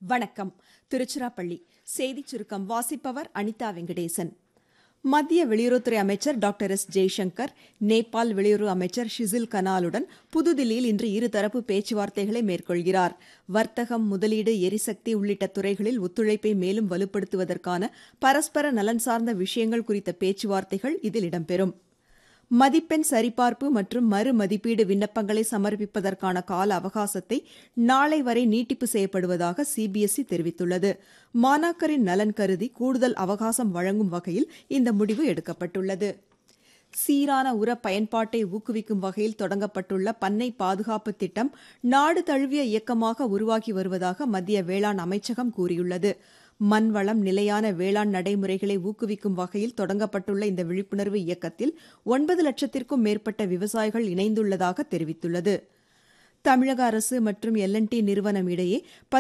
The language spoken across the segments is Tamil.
வணக்கம். திருச்சிராப்பள்ளி செய்திச் சுருக்கம் வாசிப்பவர் அனிதா வெங்கடேசன். மத்திய வெளியுறவுத்துறை அமைச்சர் டாக்டர் எஸ். ஜெய்சங்கர் நேபாள் வெளியுறவு அமைச்சர் ஷிசில் கனாலுடன் புதுதில்லியில் இன்று இருதரப்பு பேச்சுவார்த்தைகளை மேற்கொள்கிறார். வர்த்தகம், முதலீடு, எரிசக்தி உள்ளிட்ட துறைகளில் ஒத்துழைப்பை மேலும் வலுப்படுத்துவதற்கான பரஸ்பர நலன் சார்ந்த விஷயங்கள் குறித்த பேச்சுவார்த்தைகள் இதில் இடம்பெறும். மதிப்பெண் சரிபார்ப்பு மற்றும் மறுமதிப்பீடு விண்ணப்பங்களை சமர்ப்பிப்பதற்கான கால அவகாசத்தை நாளை வரை நீட்டிப்பு செய்யப்படுவதாக சிபிஎஸ்இ தெரிவித்துள்ளது. மாணாக்கரின் நலன் கருதி கூடுதல் அவகாசம் வழங்கும் வகையில் இந்த முடிவு எடுக்கப்பட்டுள்ளது. சீரான உர பயன்பாட்டை ஊக்குவிக்கும் வகையில் தொடங்கப்பட்டுள்ள பண்ணை பாதுகாப்பு திட்டம் நாடு தழுவிய இயக்கமாக உருவாகி வருவதாக மத்திய வேளாண் அமைச்சகம் கூறியுள்ளது. மண்வளம், நிலையான வேளாண் நடைமுறைகளை ஊக்குவிக்கும் வகையில் தொடங்கப்பட்டுள்ள இந்த விழிப்புணர்வு இயக்கத்தில் 9 லட்சத்திற்கும் மேற்பட்ட விவசாயிகள் இணைந்துள்ளதாக தெரிவித்துள்ளது. தமிழக அரசு மற்றும் L&T நிறுவனம் இடையே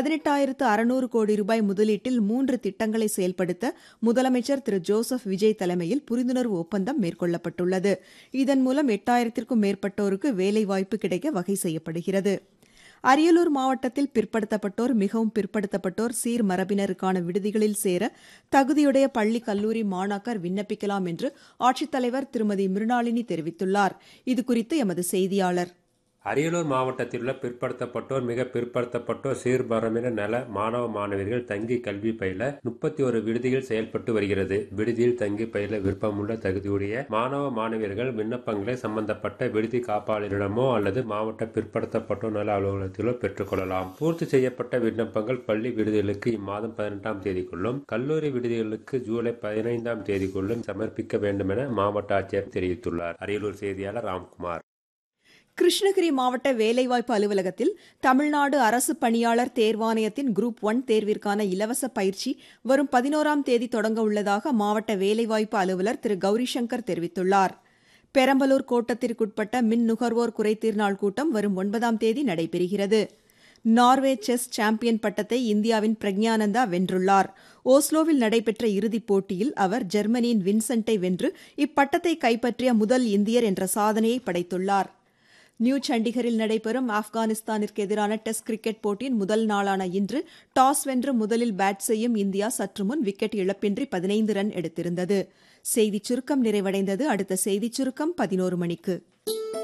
18,600 கோடி ரூபாய் முதலீட்டில் 3 திட்டங்களை செயல்படுத்த முதலமைச்சர் திரு ஜோசப் விஜய் தலைமையில் புரிந்துணர்வு ஒப்பந்தம் மேற்கொள்ளப்பட்டுள்ளது. இதன் மூலம் 8,000க்கும் மேற்பட்டோருக்கு வேலைவாய்ப்பு கிடைக்க வகை செய்யப்படுகிறது. அரியலூர் மாவட்டத்தில் பிற்படுத்தப்பட்டோர், மிகவும் பிற்படுத்தப்பட்டோர், சீர்மரபினருக்கான விடுதிகளில் சேர தகுதியுடைய பள்ளி, கல்லூரி மாணாக்கர் விண்ணப்பிக்கலாம் என்று ஆட்சித்தலைவர் திருமதி மிருணாளினி தெரிவித்துள்ளார். இதுகுறித்து எமது செய்தியாளர். அரியலூர் மாவட்டத்தில் உள்ள பிற்படுத்தப்பட்டோர், மிக பிற்படுத்தப்பட்டோர், சீர்மரபினர் நல மாணவ மாணவியர்கள் தங்கி கல்வி பயில 31 விடுதிகள் செயல்பட்டு வருகிறது. விடுதியில் தங்கி பயில விருப்பமுள்ள தகுதியுடைய மாணவ மாணவியர்கள் விண்ணப்பங்களை சம்பந்தப்பட்ட விடுதி காப்பாளரிடமோ அல்லது மாவட்ட பிற்படுத்தப்பட்டோர் நல அலுவலகத்திலோ பெற்றுக்கொள்ளலாம். பூர்த்தி செய்யப்பட்ட விண்ணப்பங்கள் பள்ளி விடுதிகளுக்கு இம்மாதம் 18ஆம் தேதிக்குள்ளும், கல்லூரி விடுதிகளுக்கு ஜூலை 15ஆம் தேதிக்குள்ளும் சமர்ப்பிக்க வேண்டும் என மாவட்ட ஆட்சியர் தெரிவித்துள்ளார். அரியலூர் செய்தியாளர் ராம்குமார். கிருஷ்ணகிரி மாவட்ட வேலைவாய்ப்பு அலுவலகத்தில் தமிழ்நாடு அரசு பணியாளர் தேர்வாணையத்தின் குரூப் 1 தேர்விற்கான இலவச பயிற்சி வரும் 11ஆம் தேதி தொடங்க உள்ளதாக மாவட்ட வேலைவாய்ப்பு அலுவலர் திரு கௌரிசங்கர் தெரிவித்துள்ளார். பெரம்பலூர் கோட்டத்திற்குட்பட்ட மின் நுகர்வோர் குறைதீர் நாள் கூட்டம் வரும் 9ஆம் தேதி நடைபெறுகிறது. நார்வே செஸ் சாம்பியன் பட்டத்தை இந்தியாவின் பிரக்ஞானந்தா வென்றுள்ளார். ஓஸ்லோவில் நடைபெற்ற இறுதிப் போட்டியில் அவர் ஜெர்மனியின் வின்சென்ட்டை வென்று இப்பட்டத்தை கைப்பற்றிய முதல் இந்தியர் என்ற சாதனையை படைத்துள்ளார். நியூ சண்டிகரில் நடைபெறும் ஆப்கானிஸ்தானிற்கு எதிரான டெஸ்ட் கிரிக்கெட் போட்டியின் முதல் நாளான இன்று டாஸ் வென்று முதலில் பேட் செய்யும் இந்தியா சற்று முன் விக்கெட் இழப்பின்றி 15 ரன் எடுத்திருந்தது. செய்திச் சுருக்கம் நிறைவடைந்தது. அடுத்த செய்திச் சுருக்கம் 11 மணிக்கு.